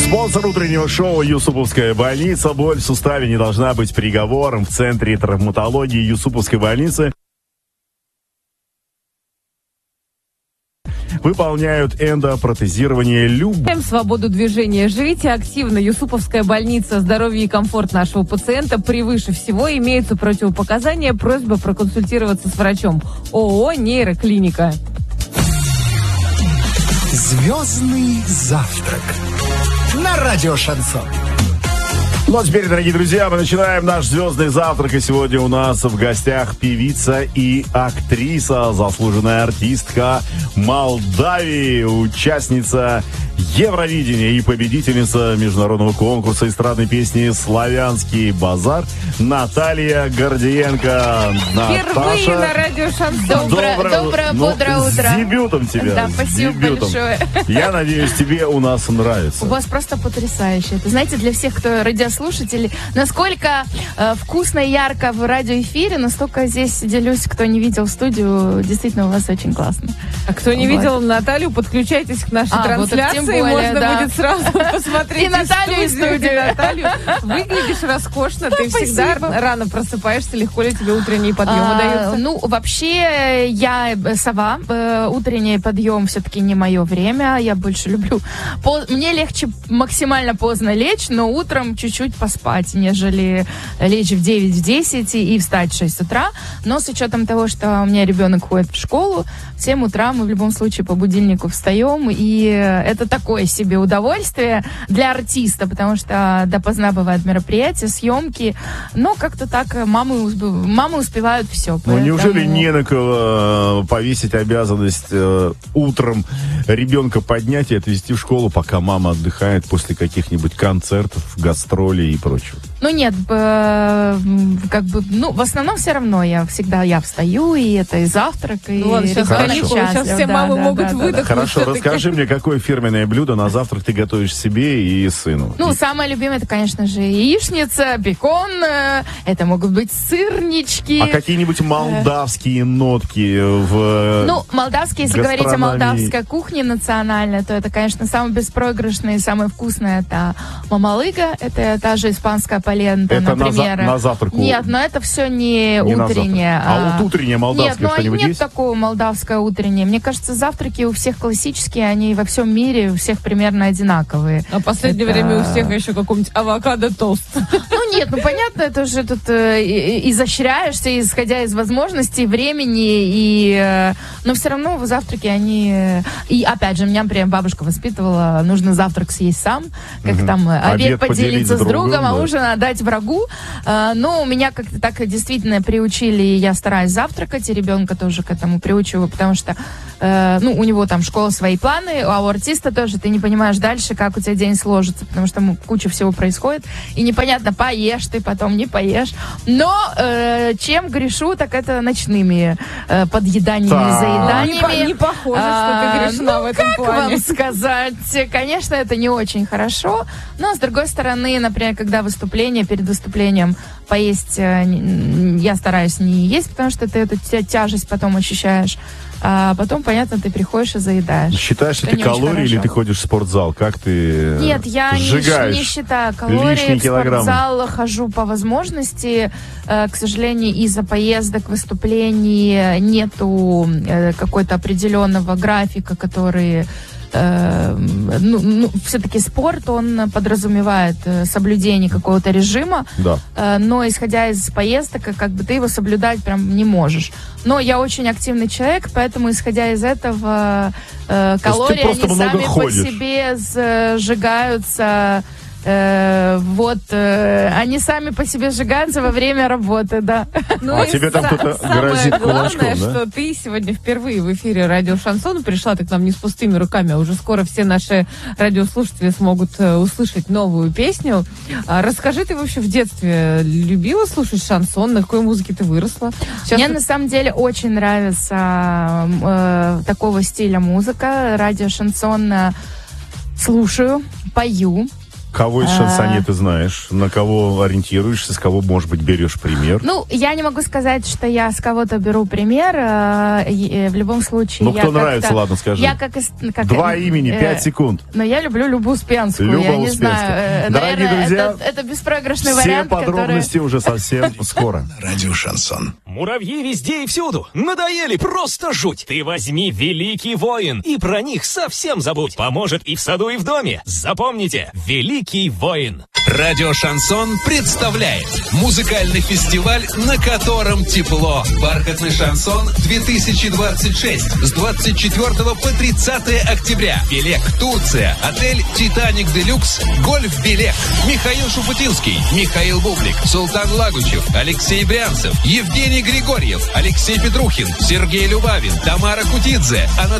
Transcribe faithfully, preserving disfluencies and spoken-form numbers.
Спонсор утреннего шоу «Юсуповская больница». Боль в суставе не должна быть приговором. В Центре травматологии Юсуповской больницы выполняют эндопротезирование любым. Свободу движения. Живите активно. Юсуповская больница. Здоровье и комфорт нашего пациента превыше всего. Имеются противопоказания. Просьба проконсультироваться с врачом. ООО «Нейроклиника». Звездный завтрак на радио Шансон. Ну а теперь, дорогие друзья, мы начинаем наш звездный завтрак. И сегодня у нас в гостях певица и актриса, заслуженная артистка Молдавии, участница Евровидения и победительница международного конкурса эстрадной песни «Славянский базар» Наталья Гордиенко. Впервые на радио Шансон. Доброе, доброе, доброе ну, бодрое утро. С дебютом тебя. Да, спасибо дебютом. большое. Я надеюсь, тебе у нас нравится. У вас просто потрясающе. Это, знаете, для всех, кто радиослушателей, насколько э, вкусно и ярко в радиоэфире, настолько здесь делюсь, кто не видел студию, действительно у вас очень классно. А кто не вот. видел Наталью, подключайтесь к нашей а, трансляции, вот более, можно да. будет сразу посмотреть и Наталью, и студию. Наталью. Выглядишь роскошно, ты всегда рано просыпаешься, легко ли тебе утренние подъемы а, даются? Ну, вообще, я сова, утренний подъем все-таки не мое время, я больше люблю. По, мне легче максимально поздно лечь, но утром чуть-чуть поспать, нежели лечь в девять-десять и встать в шесть утра. Но с учетом того, что у меня ребенок ходит в школу, в семь утра мы в любом случае по будильнику встаем, и это такое себе удовольствие для артиста, потому что допоздна бывают мероприятия, съемки, но как-то так мамы, мамы успевают все. Ну, поэтому... неужели не на кого повесить обязанность э, утром ребенка поднять и отвезти в школу, пока мама отдыхает после каких-нибудь концертов, гастролей и прочего? Ну нет, э, как бы, ну, в основном все равно я всегда я встаю, и это и завтрак, и ну, ладно, сейчас каникулы, сейчас все да, мамы да, могут да, выдохнуть. да. Хорошо, расскажи мне, какое фирменное блюдо на завтрак ты готовишь себе и сыну? Ну, самое любимое, это, конечно же, яичница, бекон, э, это могут быть сырнички. А какие-нибудь молдавские нотки в Ну, молдавские, если говорить о молдавской кухне национальной, то это, конечно, самое беспроигрышное и самое вкусное, это мамалыга, это та же испанская полента, это например. На, за, на завтрак? Нет, но это все не, не утреннее. А, а вот утреннее молдавское нет, ну, что-нибудь нет есть? такого молдавское утреннее. Мне кажется, завтраки у всех классические, они во всем мире, у всех примерно одинаковые. А в последнее это... время у всех еще какой-нибудь авокадо-тост. Ну нет, ну понятно, это же тут э, изощряешься, исходя из возможностей, времени, и, э, но все равно в завтраке они... Э, и опять же, меня прям бабушка воспитывала, нужно завтрак съесть сам, как угу. там обед, обед поделиться с другом, другом да. а ужин отдать врагу. Э, но меня как-то так действительно приучили, и я стараюсь завтракать, и ребенка тоже к этому приучиваю, потому что э, ну, у него там школа свои планы, а у артиста тоже ты не понимаешь дальше, как у тебя день сложится, потому что ну, куча всего происходит, и непонятно, поешь ты, потом не поешь. Но э, чем грешу, так это ночными э, подъеданиями, да. заеданиями. Не, не похоже, что ты грешна а, ну, в этом как плане. Вам сказать? Конечно, это не очень хорошо, но, с другой стороны, например, когда выступление, перед выступлением поесть, э, я стараюсь не есть, потому что ты эту тяжесть потом ощущаешь. А потом, понятно, ты приходишь и заедаешь. Считаешь ли ты калории или ты ходишь в спортзал? Как ты Нет, я не, не считаю калории. В спортзал хожу по возможности. Э, к сожалению, из-за поездок, выступлений нету э, какой-то определенного графика, который... Ну, ну, все-таки спорт, он подразумевает соблюдение какого-то режима, да. но исходя из поездок, как бы ты его соблюдать прям не можешь. Но я очень активный человек, поэтому, исходя из этого, калории, они сами ходишь. По себе сжигаются. Э, вот, э, они сами по себе сжигаются во время работы, да. Ну, а тебе там кто-то грозит кулачком, главное, да? что ты сегодня впервые в эфире радио Шансон пришла, ты к нам не с пустыми руками, а уже скоро все наши радиослушатели смогут э, услышать новую песню. А, расскажи, ты вообще в детстве любила слушать шансон? На какой музыке ты выросла? Сейчас Мне ты... на самом деле очень нравится э, такого стиля музыка. Радио Шансон э, слушаю, пою. Кого из шансонье ты знаешь? На кого ориентируешься? С кого, может быть, берешь пример? Ну, я не могу сказать, что я с кого-то беру пример. э, и, э, В любом случае... Ну, я кто как-то- нравится, ладно, скажи. Я как... из- как Два э, имени, э, пять секунд. Но я люблю Любу Успенскую. Люба я не Успенская. знаю. э, Дорогие наверное, друзья, это, это беспроигрышный Все вариант, подробности уже совсем скоро. Радио Шансон. Муравьи везде и всюду. Надоели, просто жуть. Ты возьми «Великий воин» и про них совсем забудь. Поможет и в саду, и в доме. Запомните, «Великий воин». Радио Шансон представляет музыкальный фестиваль, на котором тепло. Бархатный шансон две тысячи двадцать шесть с двадцать четвёртого по тридцатое октября. Белек, Турция, отель «Титаник Делюкс», Гольф Белек. Михаил Шуфутинский, Михаил Бублик, Султан Лагучев, Алексей Брянцев, Евгений Григорьев, Алексей Петрухин, Сергей Любавин, Тамара Кутидзе, Анатолий